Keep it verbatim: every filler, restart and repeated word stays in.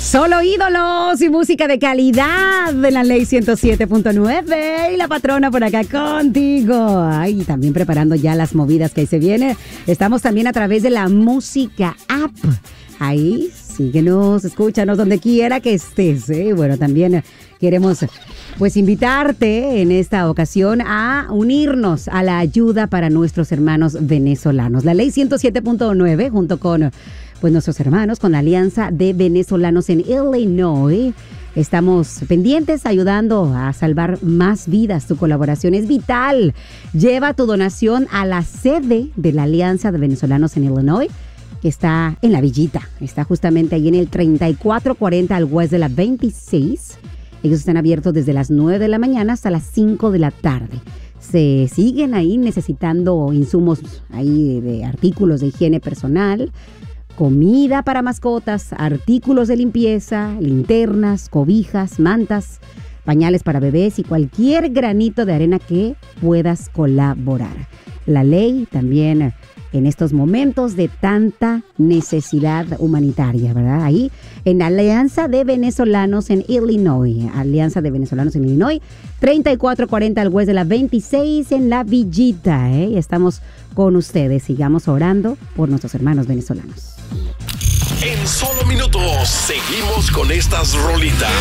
Solo ídolos y música de calidad de la Ley ciento siete punto nueve y la patrona por acá contigo. Ay, también preparando ya las movidas que ahí se viene. Estamos también a través de la música app. Ahí, síguenos, escúchanos donde quiera que estés. ¿eh? Bueno, también queremos pues invitarte en esta ocasión a unirnos a la ayuda para nuestros hermanos venezolanos. La Ley ciento siete punto nueve junto con pues nuestros hermanos, con la Alianza de Venezolanos en Illinois. Estamos pendientes ayudando a salvar más vidas. Tu colaboración es vital. Lleva tu donación a la sede de la Alianza de Venezolanos en Illinois, que está en La Villita. Está justamente ahí en el treinta y cuatro cuarenta al West de la veintiséis. Ellos están abiertos desde las nueve de la mañana hasta las cinco de la tarde. Se siguen ahí necesitando insumos ahí de, de artículos de higiene personal, comida para mascotas, artículos de limpieza, linternas, cobijas, mantas, pañales para bebés y cualquier granito de arena que puedas colaborar. La ley también en estos momentos de tanta necesidad humanitaria, ¿verdad? Ahí en Alianza de Venezolanos en Illinois, Alianza de Venezolanos en Illinois, treinta y cuatro cuarenta al West de la veintiséis en La Villita, ¿eh? Estamos con ustedes, sigamos orando por nuestros hermanos venezolanos. En solo minutos seguimos con estas rolitas.